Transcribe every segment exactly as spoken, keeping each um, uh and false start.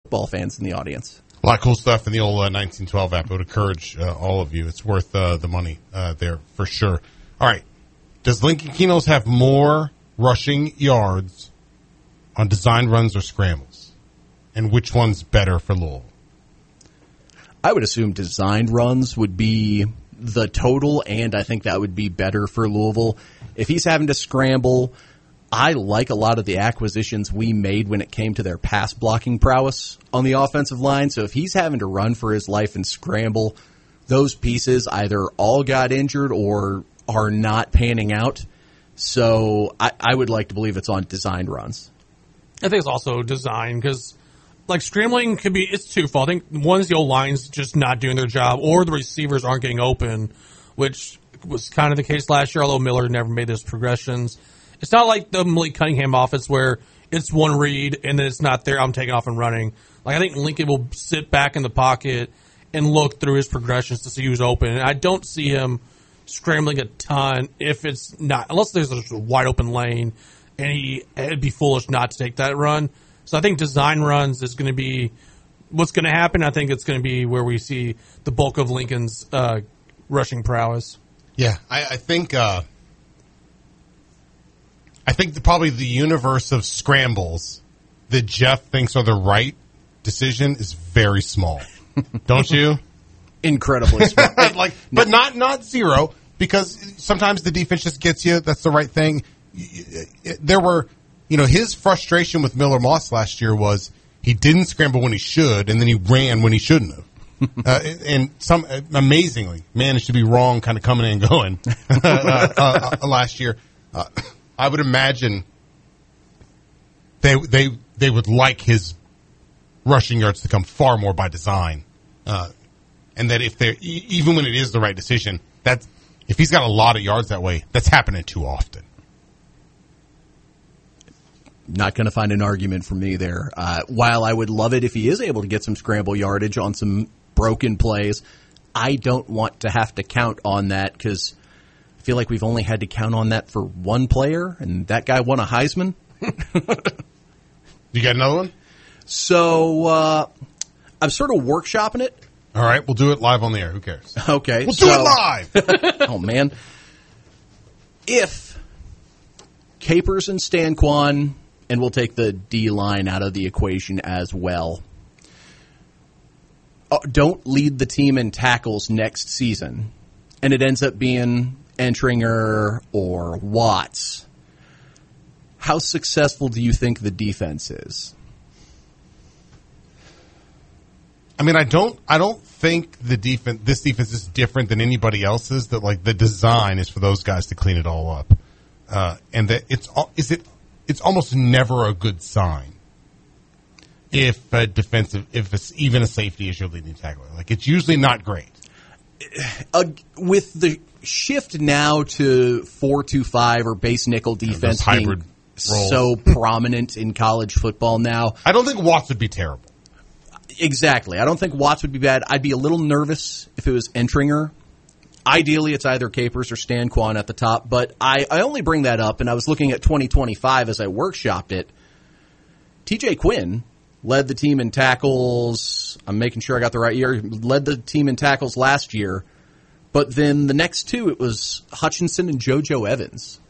football fans in the audience. A lot of cool stuff in the old uh, nineteen twelve app. I would encourage uh, all of you. It's worth uh, the money uh, there for sure. All right. Does Lincoln Keno's have more rushing yards on design runs or scrambles? And which one's better for Louisville? I would assume designed runs would be the total, and I think that would be better for Louisville. If he's having to scramble, I like a lot of the acquisitions we made when it came to their pass blocking prowess on the offensive line. So if he's having to run for his life and scramble, those pieces either all got injured or are not panning out. So I, I would like to believe it's on designed runs. I think it's also designed because, like, scrambling could be, it's twofold. I think one is the old line's just not doing their job, or the receivers aren't getting open, which was kind of the case last year, although Miller never made those progressions. It's not like the Malik Cunningham offense where it's one read and then it's not there, I'm taking off and running. Like, I think Lincoln will sit back in the pocket and look through his progressions to see who's open. And I don't see him scrambling a ton if it's not, unless there's a wide open lane, and he, it'd be foolish not to take that run. So I think design runs is going to be what's going to happen. I think it's going to be where we see the bulk of Lincoln's uh, rushing prowess. Yeah, I, I think uh, I think the, probably the universe of scrambles that Jeff thinks are the right decision is very small. Don't you? Incredibly small. like, but not not zero, because sometimes the defense just gets you. That's the right thing. There were, you know, his frustration with Miller Moss last year was he didn't scramble when he should, and then he ran when he shouldn't have. uh, and some amazingly managed to be wrong, kind of coming and going uh, uh, uh, last year. Uh, I would imagine they they they would like his rushing yards to come far more by design, uh, and that if they're e- even when it is the right decision, that if he's got a lot of yards that way, that's happening too often. Not going to find an argument from me there. Uh, while I would love it if he is able to get some scramble yardage on some broken plays, I don't want to have to count on that because I feel like we've only had to count on that for one player, and that guy won a Heisman. You got another one? So uh, I'm sort of workshopping it. All right, we'll do it live on the air. Who cares? Okay. We'll so, do it live! Oh, man. If Capers and Stanquan, and we'll take the D-line out of the equation as well, uh, don't lead the team in tackles next season, and it ends up being Entringer or Watts, how successful do you think the defense is? I mean, I don't, I don't think the defense, this defense is different than anybody else's. That like the design is for those guys to clean it all up, uh, and that it's, is it, it's almost never a good sign if a defensive, if it's even a safety is your leading tackler. Like it's usually not great. Uh, with the shift now to four two five or base nickel defense yeah, hybrid being roles. So prominent in college football now, I don't think Watts would be terrible. Exactly. I don't think Watts would be bad. I'd be a little nervous if it was Entringer. Ideally, it's either Capers or Stanquan at the top, but I, I only bring that up, and I was looking at twenty twenty-five as I workshopped it. T J Quinn led the team in tackles. I'm making sure I got the right year. Led the team in tackles last year, but then the next two, it was Hutchinson and JoJo Evans.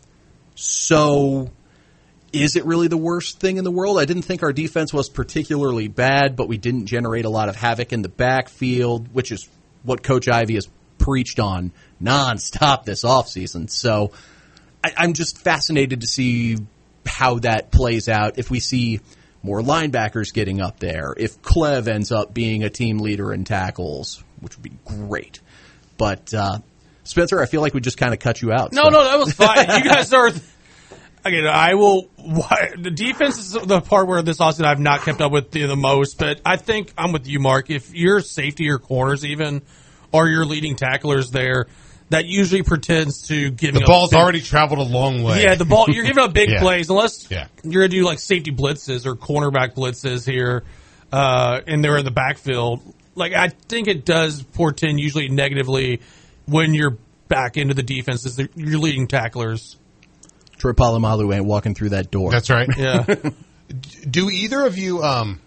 So is it really the worst thing in the world? I didn't think our defense was particularly bad, but we didn't generate a lot of havoc in the backfield, which is what Coach Ivey has preached on nonstop this offseason. So I, I'm just fascinated to see how that plays out. If we see more linebackers getting up there, if Clev ends up being a team leader in tackles, which would be great. But uh, Spencer, I feel like we just kind of cut you out. No, so. no, that was fine. You guys are. Again, I will. The defense is the part where this offseason I've not kept up with the, the most, but I think I'm with you, Mark. If your safety or corners even are your leading tacklers there, that usually pretends to giving the up ball's big, already traveled a long way. Yeah, the ball. You're giving up big yeah. plays unless yeah. you're going to do like safety blitzes or cornerback blitzes here, uh, and they're in the backfield. Like I think it does portend usually negatively when you're back into the defense as your leading tacklers. Troy Polamalu ain't walking through that door. That's right. Yeah. Do either of you, um,